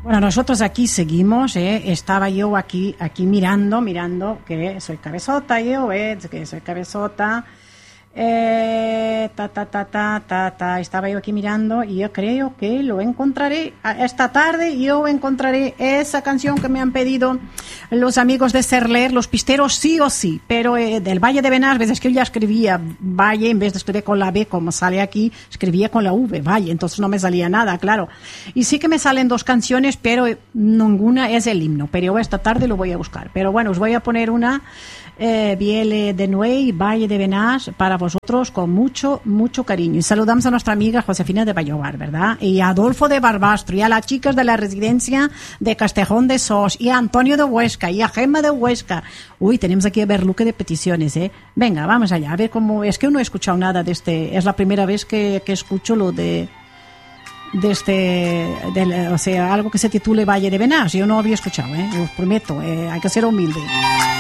Bueno, nosotros aquí seguimos, estaba yo aquí mirando, que soy cabezota, que soy cabezota, estaba yo aquí mirando y yo creo que lo encontraré, esta tarde yo encontraré esa canción que me han pedido los amigos de Serler, los pisteros sí o sí, pero del Valle de Benás, es que yo ya escribía Valle, en vez de escribir con la B como sale aquí, escribía con la V, Valle, entonces no me salía nada, claro. Y sí que me salen dos canciones, pero ninguna es el himno, pero yo esta tarde lo voy a buscar. Pero bueno, os voy a poner una Viele de Nuey, Valle de Benás, para vosotros con mucho, mucho cariño. Y saludamos a nuestra amiga Josefina de Vallobar, ¿verdad? Y a Adolfo de Barbastro, y a las chicas de la residencia de Castejón de Sos, y a Antonio de Huesca, y a Gemma de Huesca. Uy, tenemos aquí a Berluque de peticiones, ¿eh? Venga, vamos allá, a ver cómo... Es que no he escuchado nada de este... Es la primera vez que escucho lo de o sea, algo que se titule Valle de Benás. Yo no había escuchado, os prometo, hay que ser humilde.